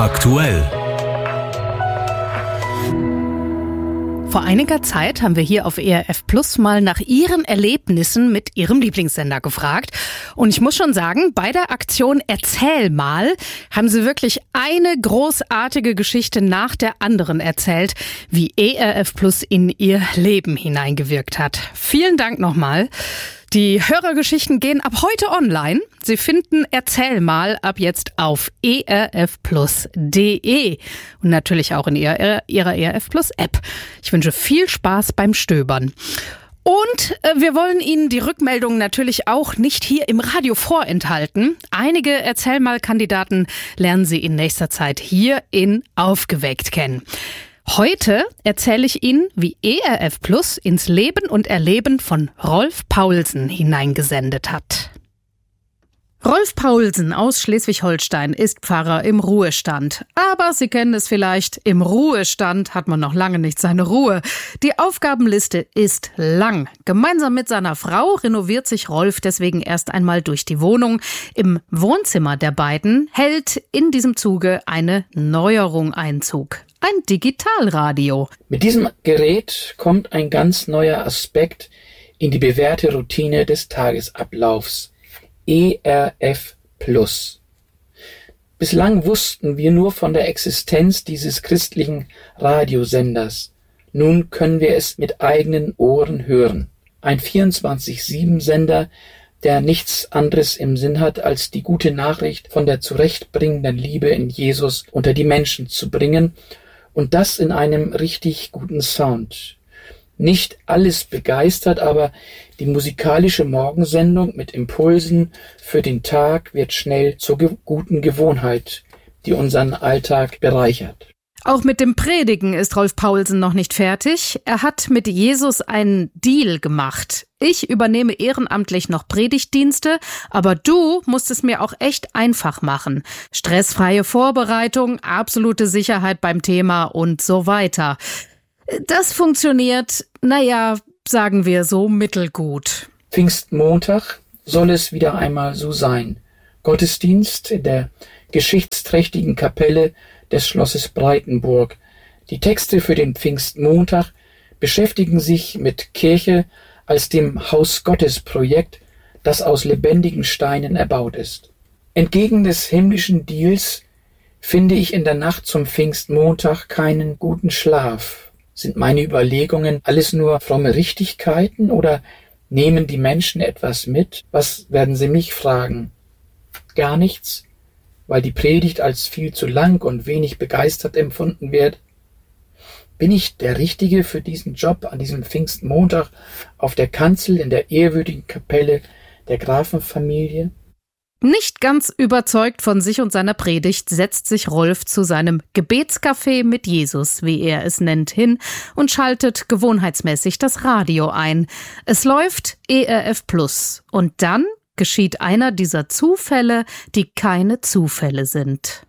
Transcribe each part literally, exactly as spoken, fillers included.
Aktuell. Vor einiger Zeit haben wir hier auf E R F Plus mal nach Ihren Erlebnissen mit Ihrem Lieblingssender gefragt. Und ich muss schon sagen, bei der Aktion Erzähl mal haben Sie wirklich eine großartige Geschichte nach der anderen erzählt, wie E R F Plus in Ihr Leben hineingewirkt hat. Vielen Dank nochmal. Die Hörergeschichten gehen ab heute online. Sie finden Erzähl mal ab jetzt auf e r f plus punkt d e und natürlich auch in ihrer, ihrer E R F Plus App. Ich wünsche viel Spaß beim Stöbern. Und äh, wir wollen Ihnen die Rückmeldungen natürlich auch nicht hier im Radio vorenthalten. Einige Erzähl mal Kandidaten lernen Sie in nächster Zeit hier in Aufgeweckt kennen. Heute erzähle ich Ihnen, wie E R F Plus ins Leben und Erleben von Rolf Paulsen hineingesendet hat. Rolf Paulsen aus Schleswig-Holstein ist Pfarrer im Ruhestand. Aber Sie kennen es vielleicht, im Ruhestand hat man noch lange nicht seine Ruhe. Die Aufgabenliste ist lang. Gemeinsam mit seiner Frau renoviert sich Rolf deswegen erst einmal durch die Wohnung. Im Wohnzimmer der beiden hält in diesem Zuge eine Neuerung Einzug. Ein Digitalradio. Mit diesem Gerät kommt ein ganz neuer Aspekt in die bewährte Routine des Tagesablaufs. E R F Plus. Bislang wussten wir nur von der Existenz dieses christlichen Radiosenders. Nun können wir es mit eigenen Ohren hören. Ein vierundzwanzig sieben Sender, der nichts anderes im Sinn hat, als die gute Nachricht von der zurechtbringenden Liebe in Jesus unter die Menschen zu bringen, und das in einem richtig guten Sound. Nicht alles begeistert, aber die musikalische Morgensendung mit Impulsen für den Tag wird schnell zur ge- guten Gewohnheit, die unseren Alltag bereichert. Auch mit dem Predigen ist Rolf Paulsen noch nicht fertig. Er hat mit Jesus einen Deal gemacht. Ich übernehme ehrenamtlich noch Predigtdienste, aber du musst es mir auch echt einfach machen. Stressfreie Vorbereitung, absolute Sicherheit beim Thema und so weiter. Das funktioniert, naja, sagen wir so mittelgut. Pfingstmontag soll es wieder einmal so sein. Gottesdienst in der geschichtsträchtigen Kapelle des Schlosses Breitenburg. Die Texte für den Pfingstmontag beschäftigen sich mit Kirche als dem Haus Gottes Projekt, das aus lebendigen Steinen erbaut ist. Entgegen des himmlischen Deals finde ich in der Nacht zum Pfingstmontag keinen guten Schlaf. Sind meine Überlegungen alles nur fromme Richtigkeiten oder nehmen die Menschen etwas mit? Was werden sie mich fragen? Gar nichts? Weil die Predigt als viel zu lang und wenig begeistert empfunden wird? Bin ich der Richtige für diesen Job an diesem Pfingstmontag auf der Kanzel in der ehrwürdigen Kapelle der Grafenfamilie? Nicht ganz überzeugt von sich und seiner Predigt setzt sich Rolf zu seinem Gebetscafé mit Jesus, wie er es nennt, hin und schaltet gewohnheitsmäßig das Radio ein. Es läuft E R F Plus und dann geschieht einer dieser Zufälle, die keine Zufälle sind.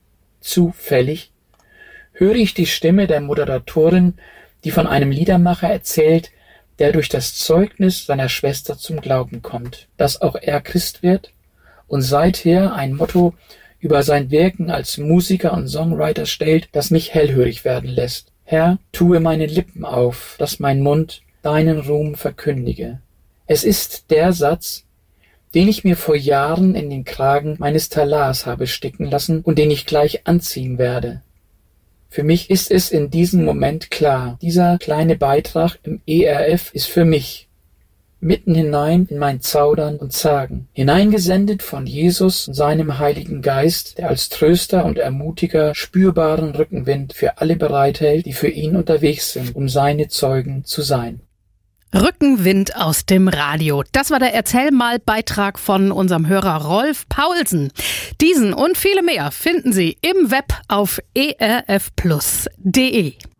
Zufällig höre ich die Stimme der Moderatorin, die von einem Liedermacher erzählt, der durch das Zeugnis seiner Schwester zum Glauben kommt, dass auch er Christ wird und seither ein Motto über sein Wirken als Musiker und Songwriter stellt, das mich hellhörig werden lässt. Herr, tue meine Lippen auf, dass mein Mund deinen Ruhm verkündige. Es ist der Satz, den ich mir vor Jahren in den Kragen meines Talars habe sticken lassen und den ich gleich anziehen werde. Für mich ist es in diesem Moment klar, dieser kleine Beitrag im E R F ist für mich, mitten hinein in mein Zaudern und Zagen, hineingesendet von Jesus und seinem Heiligen Geist, der als Tröster und Ermutiger spürbaren Rückenwind für alle bereithält, die für ihn unterwegs sind, um seine Zeugen zu sein. Rückenwind aus dem Radio. Das war der Erzähl-mal-Beitrag von unserem Hörer Rolf Paulsen. Diesen und viele mehr finden Sie im Web auf e r f plus punkt d e.